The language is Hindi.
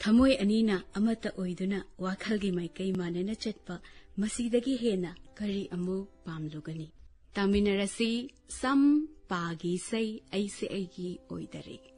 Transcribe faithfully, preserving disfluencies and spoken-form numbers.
थमोय अनीना अमत ओइदुना वाखलगी माइकई मानना चटपा मसीदगी हेना करी अमु पामलुगनी तामिनरसी सम पागी सई ऐसे ऐगी ओइदरे।